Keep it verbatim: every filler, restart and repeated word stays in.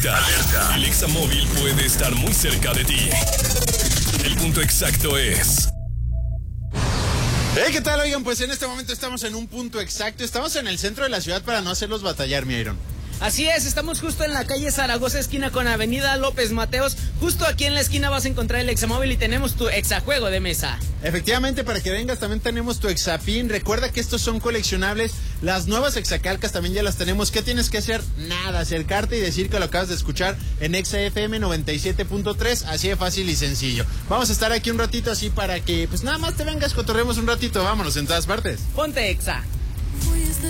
Alerta. El Examóvil puede estar muy cerca de ti. El punto exacto es... Hey, ¿qué tal? Oigan, pues en este momento estamos en un punto exacto. Estamos en el centro de la ciudad para no hacerlos batallar, mi Iron. Así es, estamos justo en la calle Zaragoza, esquina con Avenida López Mateos. Justo aquí en la esquina vas a encontrar el Examóvil y tenemos tu exajuego de mesa. Efectivamente, para que vengas también tenemos tu Exapin. Recuerda que estos son coleccionables. Las nuevas Exacalcas también ya las tenemos. ¿Qué tienes que hacer? Nada, acercarte y decir que lo acabas de escuchar en Exa F M noventa y siete punto tres. Así de fácil y sencillo. Vamos a estar aquí un ratito así para que pues nada más te vengas, cotorremos un ratito. Vámonos en todas partes. Ponte Exa.